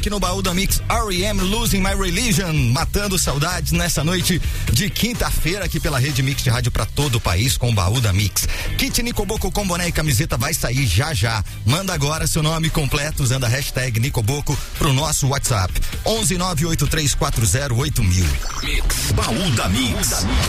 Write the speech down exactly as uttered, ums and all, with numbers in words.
Aqui no Baú da Mix, R E M Losing My Religion, matando saudades nessa noite de quinta-feira aqui pela Rede Mix de rádio para todo o país com o Baú da Mix. Kit Nicoboco com boné e camiseta vai sair já já. Manda agora seu nome completo usando a hashtag Nicoboco pro nosso WhatsApp onze nove oito três quatro zero oito mil. Mix, Baú da Mix.